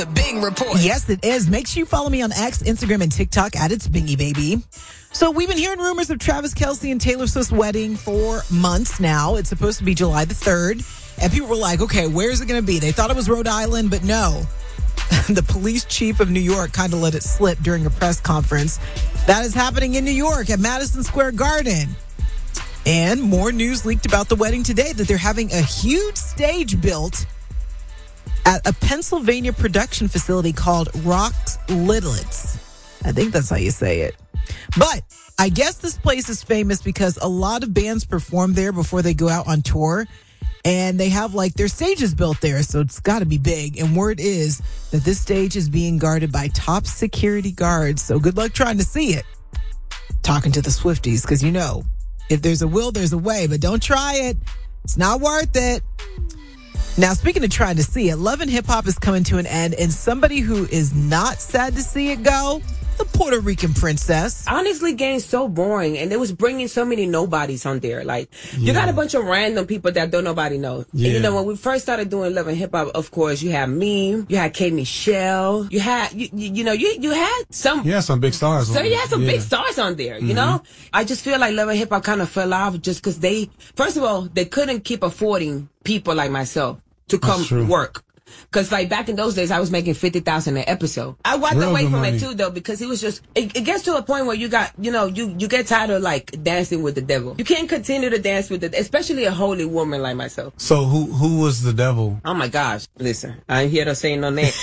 The Bing Report. Yes, it is. Make sure you follow me on X, Instagram, and TikTok at It's Bingy Baby. So we've been hearing rumors of Travis Kelce and Taylor Swift's wedding for months now. It's supposed to be July the 3rd. And people were like, okay, where's it going to be? They thought it was Rhode Island, but no. The police chief of New York kind of let it slip during a press conference. That is happening in New York at Madison Square Garden. And more news leaked about the wedding today, that they're having a huge stage built at a Pennsylvania production facility called Rock's Lidlets. I think that's how you say it. But I guess this place is famous because a lot of bands perform there before they go out on tour. And they have like their stages built there, so it's got to be big. And word is that this stage is being guarded by top security guards. So good luck trying to see it. Talking to the Swifties, because you know, if there's a will, there's a way. But don't try it. It's not worth it. Now, speaking of trying to see it, Love and Hip Hop is coming to an end, and somebody who is not sad to see it go, the Puerto Rican princess. Honestly, game's so boring, and it was bringing so many nobodies on there. Like, you got a bunch of random people that don't nobody know. Yeah. And, you know, when we first started doing Love and Hip Hop, of course, you had me, you had K. Michelle, you had, you had some. Yeah, some big stars. So you had some big stars on there, you know? I just feel like Love and Hip Hop kind of fell off just because first of all, they couldn't keep affording people like myself to come work. Cause like back in those days, I was making $50,000 an episode. I walked away from it too, though, because it was just, it gets to a point where you got, you get tired of like dancing with the devil. You can't continue to dance with especially a holy woman like myself. So who was the devil? Oh my gosh. Listen, I ain't here to say no name.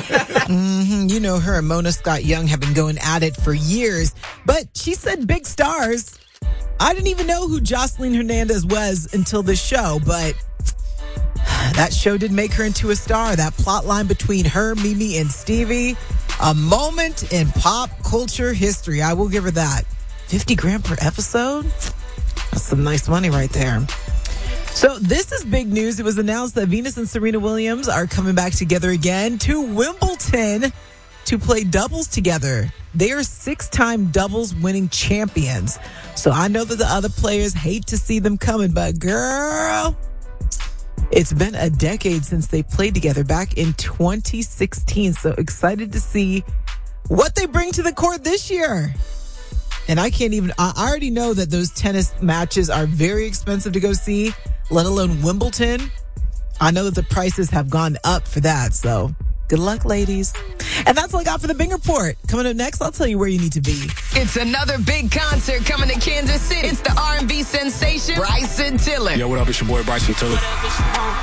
You know, her and Mona Scott Young have been going at it for years, but she said big stars. I didn't even know who Jocelyn Hernandez was until this show, but that show did make her into a star. That plot line between her, Mimi, and Stevie, a moment in pop culture history. I will give her that. $50,000 per episode? That's some nice money right there. So this is big news. It was announced that Venus and Serena Williams are coming back together again to Wimbledon to play doubles together. They are 6-time doubles winning champions. So I know that the other players hate to see them coming, but girl, it's been a decade since they played together back in 2016. So excited to see what they bring to the court this year. And I already know that those tennis matches are very expensive to go see, let alone Wimbledon. I know that the prices have gone up for that. So good luck, ladies. And that's all I got for the Bing Report. Coming up next, I'll tell you where you need to be. It's another big concert coming to Kansas City. It's the R&B sensation, Bryson Tiller. Yo, what up? It's your boy, Bryson Tiller.